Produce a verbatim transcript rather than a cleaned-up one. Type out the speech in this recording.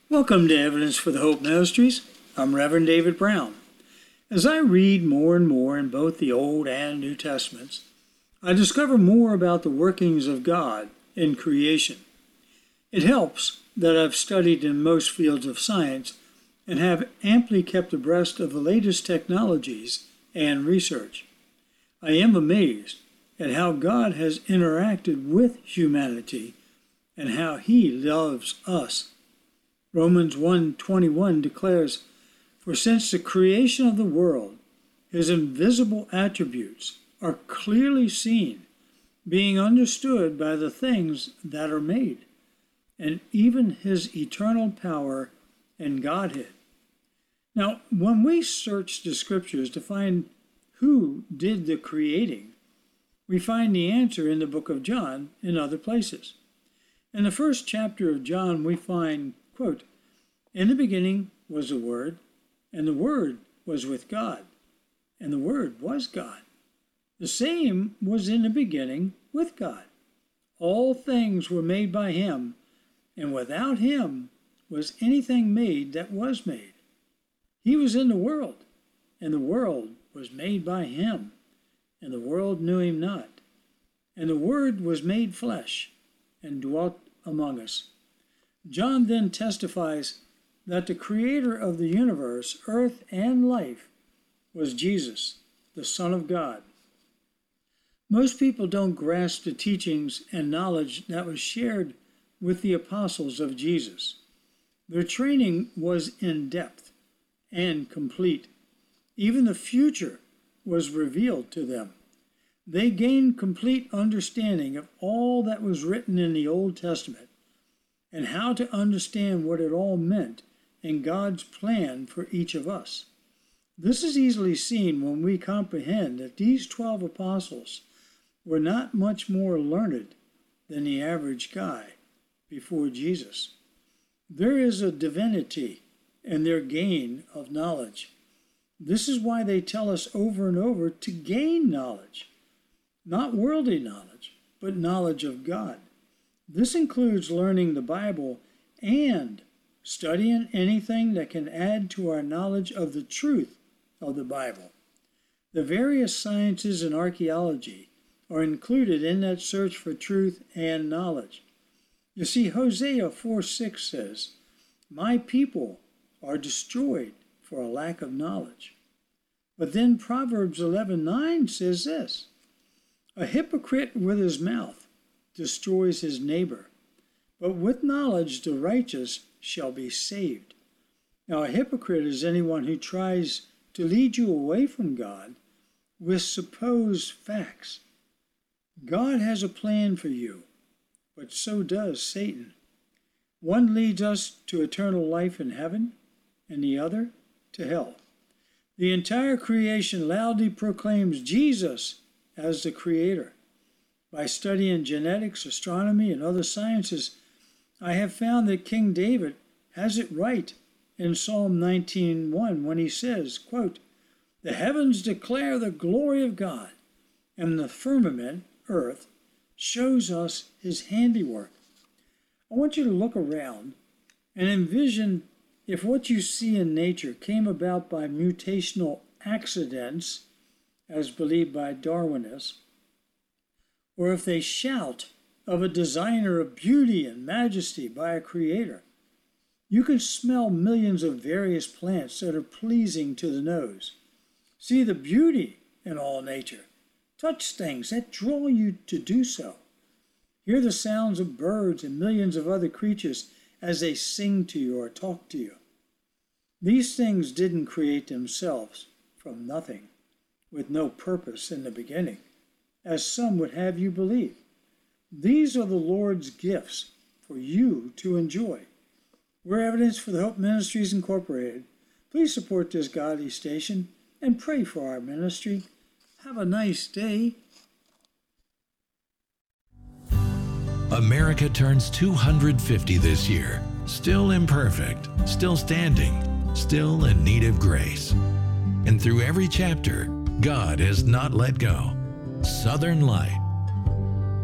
Welcome to Evidence for the Hope Ministries. I'm Reverend David Brown. As I read more and more in both the Old and New Testaments, I discover more about the workings of God in creation. It helps that I've studied in most fields of science and have amply kept abreast of the latest technologies and research. I am amazed at how God has interacted with humanity and how He loves us. Romans one twenty-one declares, "For since the creation of the world, His invisible attributes are clearly seen, being understood by the things that are made, and even His eternal power and Godhead." Now, when we search the Scriptures to find who did the creating, we find the answer in the book of John and other places. In the first chapter of John, we find, quote, "In the beginning was the Word, and the Word was with God, and the Word was God. The same was in the beginning with God. All things were made by Him, and without Him was anything made that was made. He was in the world, and the world was made by Him, and the world knew Him not. And the Word was made flesh, and dwelt among us." John then testifies that the creator of the universe, earth, and life was Jesus, the Son of God. Most people don't grasp the teachings and knowledge that was shared with the apostles of Jesus. Their training was in depth and complete. Even the future was revealed to them. They gained complete understanding of all that was written in the Old Testament and how to understand what it all meant in God's plan for each of us. This is easily seen when we comprehend that these twelve apostles were not much more learned than the average guy before Jesus. There is a divinity in their gain of knowledge. This is why they tell us over and over to gain knowledge. Not worldly knowledge, but knowledge of God. This includes learning the Bible and studying anything that can add to our knowledge of the truth of the Bible. The various sciences and archaeology are included in that search for truth and knowledge. You see, Hosea four six says, "My people are destroyed for a lack of knowledge." But then Proverbs eleven nine says this, "A hypocrite with his mouth destroys his neighbor, but with knowledge the righteous shall be saved." Now, a hypocrite is anyone who tries to lead you away from God with supposed facts. God has a plan for you, but so does Satan. One leads us to eternal life in heaven, and the other to hell. The entire creation loudly proclaims Jesus as the Creator. By studying genetics, astronomy, and other sciences, I have found that King David has it right in Psalm nineteen one when he says, quote, "The heavens declare the glory of God, and the firmament, earth, shows us His handiwork." I want you to look around and envision if what you see in nature came about by mutational accidents, as believed by Darwinists, or if they shout of a designer of beauty and majesty by a creator. You can smell millions of various plants that are pleasing to the nose. See the beauty in all nature. Touch things that draw you to do so. Hear the sounds of birds and millions of other creatures as they sing to you or talk to you. These things didn't create themselves from nothing, with no purpose in the beginning, as some would have you believe. These are the Lord's gifts for you to enjoy. We're Evidence for the Hope Ministries Incorporated. Please support this godly station and pray for our ministry. Have a nice day. America turns two hundred fifty this year. Still imperfect, still standing, still in need of grace. And through every chapter, God has not let go. Southern Light